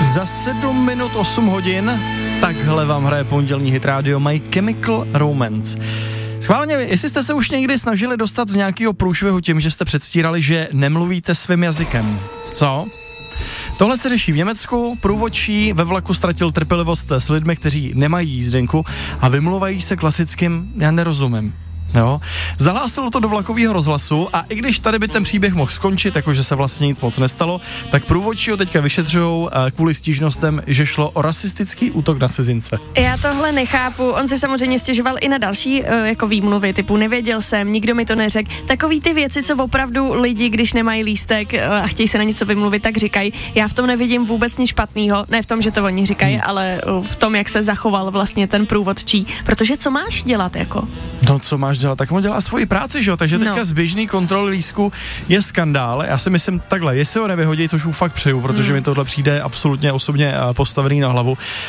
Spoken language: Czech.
Za 7 minut 8 hodin takhle vám hraje pondělní hit rádio My Chemical Romance. Schválně, jestli jste se už někdy snažili dostat z nějakého průšvihu tím, že jste předstírali, že nemluvíte svým jazykem. Co? Tohle se řeší v Německu, průvodčí ve vlaku ztratil trpělivost s lidmi, kteří nemají jízdenku a vymlouvají se klasickým já nerozumím. Jo. Zahlásilo to do vlakového rozhlasu a i když tady by ten příběh mohl skončit, jakože se vlastně nic moc nestalo, tak průvodčí ho teďka vyšetřujou kvůli stížnostem, že šlo o rasistický útok na cizince. Já tohle nechápu, on si samozřejmě stěžoval i na další jako výmluvy, typu nevěděl jsem, nikdo mi to neřekl. Takový ty věci, co opravdu lidi, když nemají lístek a chtějí se na něco vymluvit, tak říkají. Já v tom nevidím vůbec nic špatného, ne v tom, že to oni říkají, ale v tom, jak se zachoval vlastně ten průvodčí, protože co máš dělat jako? No, co máš dělat? Tak on dělá svoji práci, že jo? Takže teďka z běžný kontroly lístku je skandál. Já si myslím takhle, jestli ho nevyhodí, což mu fakt přeju, protože mi tohle přijde absolutně osobně postavený na hlavu,